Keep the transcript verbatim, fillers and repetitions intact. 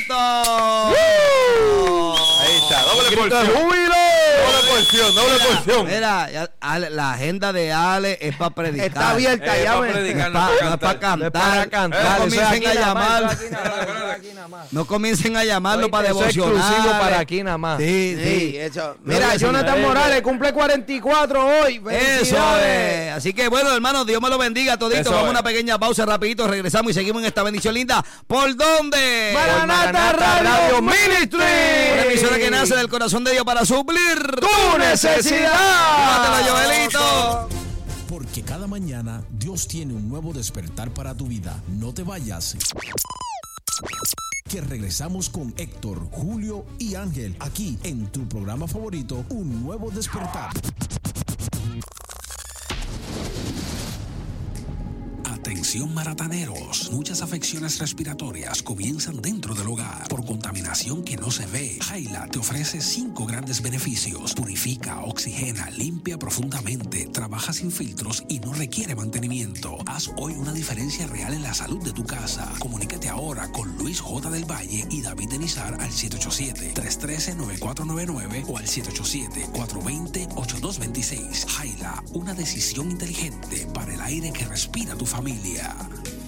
ciento. Ahí está, doble porción. ¡Júbilo! Doble porción, doble porción. Mira, ya, Ale, la agenda de Ale es para predicar. Está abierta, Eh, ya pa' me. predicar, No no es pa' para cantar. No es cantar. para cantar. No eso es comiencen aquí a nada más, llamar. eso es aquí nada más, eso es aquí nada más. No comiencen a llamarlo para Oíste, eso es devocionar. exclusivo para aquí nada más. Sí, Sí, sí. eso. Mira, Mira, que Jonathan sí. Morales cumple cuarenta y cuatro hoy. Eso Felicidades. es. Así que bueno, hermanos, Dios me lo bendiga todito. Eso Vamos a es. una pequeña pausa rapidito, regresamos y seguimos en esta bendición linda. ¿Por dónde? Maranata Por Radio Radio Ministry. Una emisora que nace del corazón de Dios para suplir Tu necesidad. Llévatelo, Joelito. Porque cada mañana Dios tiene un nuevo despertar para tu vida. No te vayas. Que regresamos con Héctor, Julio y Ángel aquí en tu programa favorito, Un Nuevo Despertar. Atención marataneros, muchas afecciones respiratorias comienzan dentro del hogar por contaminación que no se ve. Jaila te ofrece cinco grandes beneficios: purifica, oxigena, limpia profundamente, trabaja sin filtros y no requiere mantenimiento. Haz hoy una diferencia real en la salud de tu casa. Comunícate ahora con Luis J. del Valle y David Denizar al siete ocho siete, tres uno tres, nueve cuatro nueve nueve o al siete ocho siete, cuatro dos cero, ocho dos dos seis. Jaila, una decisión inteligente para el aire que respira tu familia.